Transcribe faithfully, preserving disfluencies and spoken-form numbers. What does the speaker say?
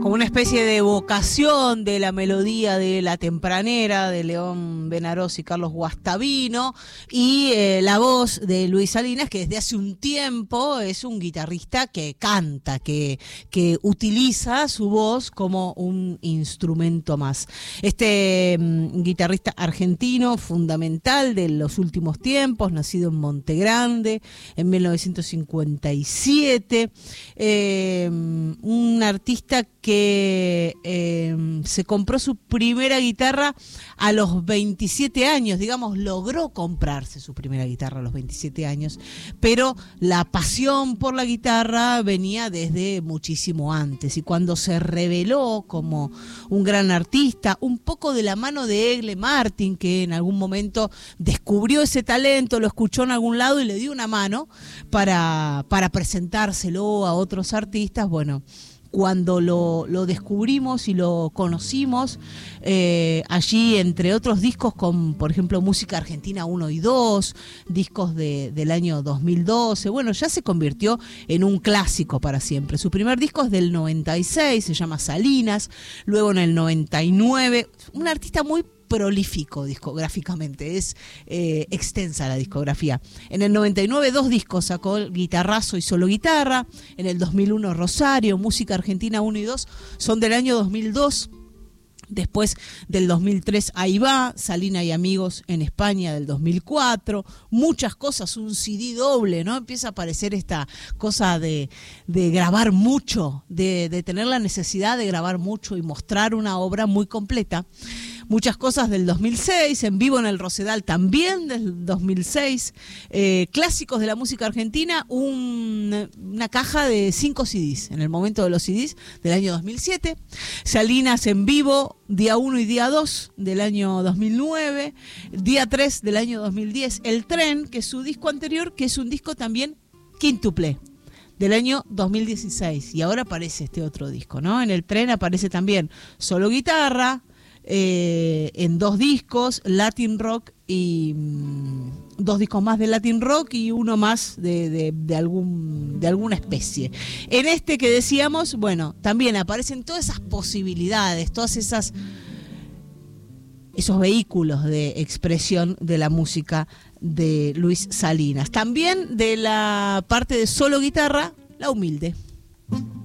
como una especie de evocación de la melodía de La Tempranera de León Benarós y Carlos Guastavino, y eh, la voz de Luis Salinas, que desde hace un tiempo es un guitarrista que canta, que, que utiliza su voz como un instrumento más. Este um, guitarrista argentino fundamental de los últimos tiempos, nacido en Montegrande en mil novecientos cincuenta y siete, eh, un artista que eh, se compró su primera guitarra a los veintisiete años, digamos, logró comprarse su primera guitarra a los veintisiete años, pero la pasión por la guitarra venía desde muchísimo antes, y cuando se reveló como un gran artista, un poco de la mano de Egle Martin, que en algún momento descubrió ese talento, lo escuchó en algún lado y le dio una mano para, para presentárselo a otros artistas. Bueno, cuando lo, lo descubrimos y lo conocimos, eh, allí entre otros discos con, por ejemplo, Música Argentina uno y dos, discos de, del año dos mil doce, bueno, ya se convirtió en un clásico para siempre. Su primer disco es del noventa y seis, se llama Salinas, luego en el noventa y nueve, un artista muy prolífico discográficamente, es eh, extensa la discografía. En el noventa y nueve dos discos sacó, Guitarrazo y Solo Guitarra. En el dos mil uno Rosario, Música Argentina uno y dos son del año dos mil dos. Después del dos mil tres Ahí va, Salina y Amigos en España del dos mil cuatro, Muchas Cosas, un C D doble, ¿no? Empieza a aparecer esta cosa de, de grabar mucho, de, de tener la necesidad de grabar mucho y mostrar una obra muy completa. Muchas Cosas del dos mil seis, En Vivo en el Rosedal también del dos mil seis, eh, Clásicos de la Música Argentina, un, una caja de cinco C Ds, en el momento de los C Ds del año dos mil siete, Salinas en Vivo, Día uno y Día dos del año dos mil nueve, Día tres del año dos mil diez, El Tren, que es su disco anterior, que es un disco también quíntuple, del año dos mil dieciséis, y ahora aparece este otro disco, ¿no? En El Tren aparece también Solo Guitarra, Eh, en dos discos, Latin Rock y mmm, dos discos más de Latin Rock y uno más de, de, de, algún, de alguna especie. En este que decíamos, bueno, también aparecen todas esas posibilidades, todas esas esos vehículos de expresión de la música de Luis Salinas. También de la parte de Solo Guitarra, La Humilde.